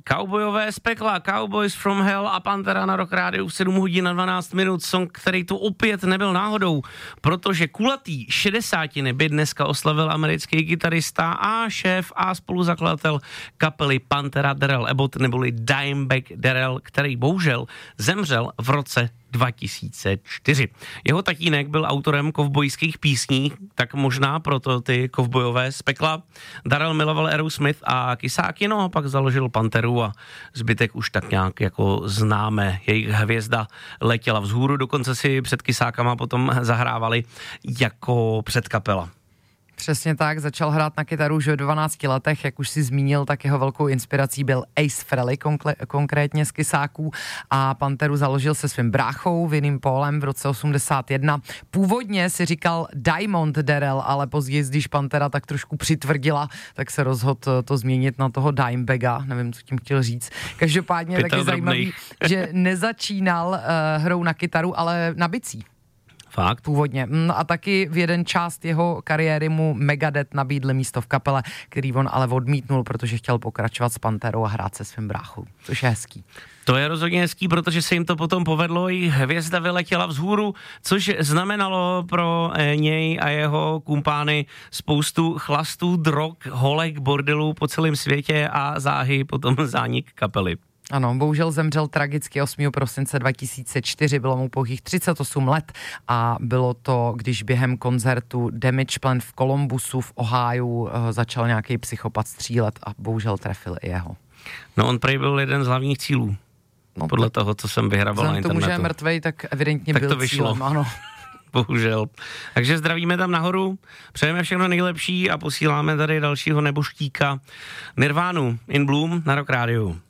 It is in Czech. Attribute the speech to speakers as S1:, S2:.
S1: Cowboyové z pekla, Cowboys from Hell a Pantera na Rock Rádiu v 7 hodin a 12 minut. Song, který tu opět nebyl náhodou, protože kulatý 60 by dneska oslavil americký kytarista a šéf a spoluzakladatel kapely Pantera Darrell Abbott, neboli Dimebag Darrell, který bohužel zemřel v roce 2004. Jeho tatínek byl autorem kovbojských písní, tak možná proto ty kovbojové z pekla. Darrell miloval Aerosmith a Kysáky, no a pak založil Panteru a zbytek už tak nějak jako známe. Jejich hvězda letěla vzhůru, dokonce si před Kysákama potom zahrávali jako předkapela.
S2: Přesně tak, začal hrát na kytaru už v 12 letech, jak už si zmínil, tak jeho velkou inspirací byl Ace Frehley, konkrétně z Kysáků, a Panteru založil se svým bráchou Vinným Paulem v roce 81. Původně si říkal Diamond Darrell, ale později, když Pantera tak trošku přitvrdila, tak se rozhodl to změnit na toho Dimebaga, nevím, co tím chtěl říct. Každopádně taky zajímavý, že nezačínal hrou na kytaru, ale na bicí.
S1: Fakt?
S2: Původně. A taky v jeden část jeho kariéry mu Megadeth nabídli místo v kapele, který on ale odmítnul, protože chtěl pokračovat s Panterou a hrát se svým bráchou, což je hezký.
S1: To je rozhodně hezký, protože se jim to potom povedlo, i hvězda vyletěla vzhůru, což znamenalo pro něj a jeho kumpány spoustu chlastů, drog, holek, bordelů po celém světě a záhy potom zánik kapely.
S2: Ano, bohužel zemřel tragicky 8. prosince 2004, bylo mu pouhých 38 let a bylo to, když během koncertu Damageplan v Columbusu v Ohiu začal nějaký psychopat střílet a bohužel trefil i jeho.
S1: No on prej byl jeden z hlavních cílů, no, podle toho, co jsem vyhrával na internetu.
S2: Vzhledem tomu, že je mrtvej, tak evidentně
S1: tak
S2: byl
S1: to vyšlo.
S2: cílem, ano.
S1: Bohužel. Takže zdravíme tam nahoru, přejeme všechno nejlepší a posíláme tady dalšího neboštíka Nirvánu In Bloom na Rock Rádiu.